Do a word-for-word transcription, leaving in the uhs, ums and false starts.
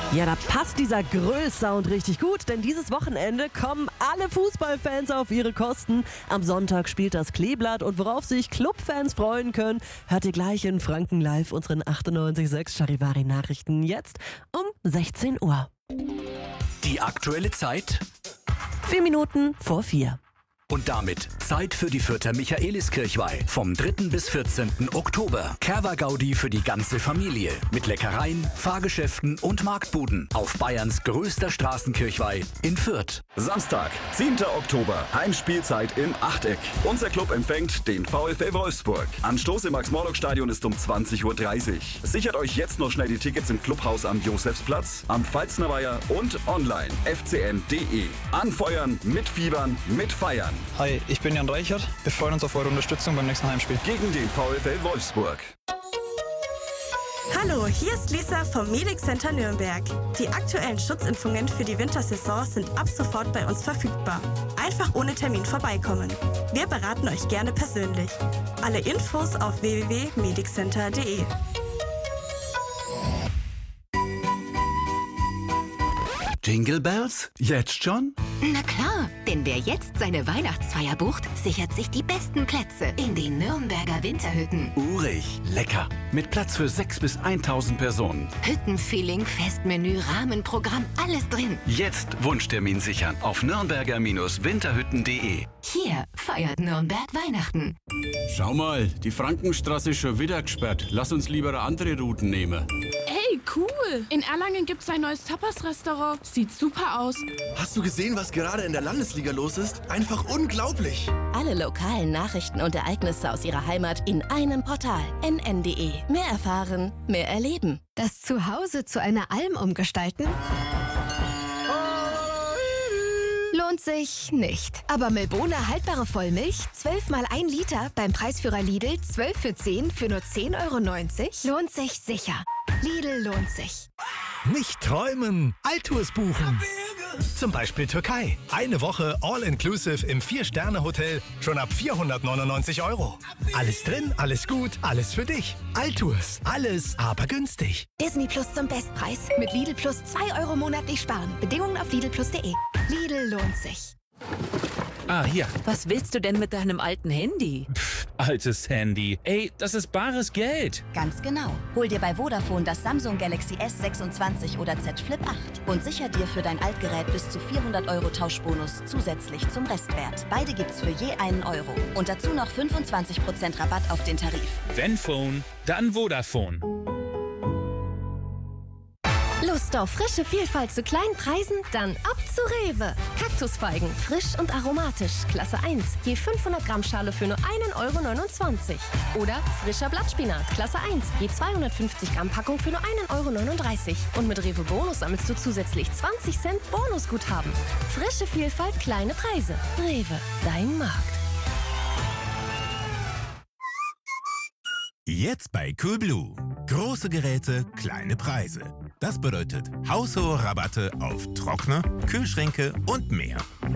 Ja, da passt dieser Größ-Sound richtig gut, denn dieses Wochenende kommen alle Fußballfans auf ihre Kosten. Am Sonntag spielt das Kleeblatt und worauf sich Clubfans freuen können, hört ihr gleich in Franken Live unseren achtundneunzig Komma sechs Charivari-Nachrichten jetzt um sechzehn Uhr. Die aktuelle Zeit Vier Minuten vor vier. und damit Zeit für die Fürther Michaeliskirchweih vom dritten bis vierzehnten Oktober. Kerwa-Gaudi für die ganze Familie mit Leckereien, Fahrgeschäften und Marktbuden auf Bayerns größter Straßenkirchweih in Fürth. Samstag, zehnten Oktober, Heimspielzeit im Achteck. Unser Club empfängt den VfL Wolfsburg. Anstoß im Max-Morlock-Stadion ist um zwanzig Uhr dreißig. Sichert euch jetzt noch schnell die Tickets im Clubhaus am Josefsplatz, am Pfalznerweiher und online f c n punkt d e. Anfeuern, mitfiebern, mitfeiern. Hi, ich bin Jan Reichert. Wir freuen uns auf eure Unterstützung beim nächsten Heimspiel. Gegen den VfL Wolfsburg. Hallo, hier ist Lisa vom Medic Center Nürnberg. Die aktuellen Schutzimpfungen für die Wintersaison sind ab sofort bei uns verfügbar. Einfach ohne Termin vorbeikommen. Wir beraten euch gerne persönlich. Alle Infos auf w w w punkt mediccenter punkt d e. Jingle Bells? Jetzt schon? Na klar, denn wer jetzt seine Weihnachtsfeier bucht, sichert sich die besten Plätze in den Nürnberger Winterhütten. Urig, lecker. Mit Platz für sechs bis eintausend Personen. Hüttenfeeling, Festmenü, Rahmenprogramm, alles drin. Jetzt Wunschtermin sichern auf nürnberger winterhütten punkt d e. Hier feiert Nürnberg Weihnachten. Schau mal, die Frankenstraße ist schon wieder gesperrt. Lass uns lieber andere Routen nehmen. Ey, cool! In Erlangen gibt's ein neues Tapas-Restaurant. Sieht super aus. Hast du gesehen, was gerade in der Landesliga los ist? Einfach unglaublich! Alle lokalen Nachrichten und Ereignisse aus ihrer Heimat in einem Portal. n n punkt d e. Mehr erfahren, mehr erleben. Das Zuhause zu einer Alm umgestalten? Lohnt sich nicht. Aber Milbona haltbare Vollmilch, zwölf mal ein Liter, beim Preisführer Lidl, zwölf für zehn für nur zehn Euro neunzig, lohnt sich sicher. Lidl lohnt sich. Nicht träumen, Altours buchen. Zum Beispiel Türkei. Eine Woche All-Inclusive im Vier-Sterne-Hotel, schon ab vierhundertneunundneunzig Euro. Alles drin, alles gut, alles für dich. Altours, alles aber günstig. Disney Plus zum Bestpreis. Mit Lidl Plus zwei Euro monatlich sparen. Bedingungen auf lidl plus punkt d e. Lidl lohnt sich. Ah, hier. Was willst du denn mit deinem alten Handy? Pff, altes Handy. Ey, das ist bares Geld. Ganz genau. Hol dir bei Vodafone das Samsung Galaxy S sechsundzwanzig oder Z Flip acht und sicher dir für dein Altgerät bis zu vierhundert Euro Tauschbonus zusätzlich zum Restwert. Beide gibt's für je einen Euro. Und dazu noch fünfundzwanzig Prozent Rabatt auf den Tarif. Wenn Phone, dann Vodafone. Lust auf frische Vielfalt zu kleinen Preisen? Dann ab zu Rewe. Kaktusfeigen, frisch und aromatisch, Klasse eins, je fünfhundert Gramm Schale für nur einen Euro neunundzwanzig. Oder frischer Blattspinat, Klasse eins, je zweihundertfünfzig Gramm Packung für nur einen Euro neununddreißig. Und mit Rewe Bonus sammelst du zusätzlich zwanzig Cent Bonusguthaben. Frische Vielfalt, kleine Preise. Rewe, dein Markt. Jetzt bei Coolblue. Große Geräte, kleine Preise. Das bedeutet haushohe Rabatte auf Trockner, Kühlschränke und mehr.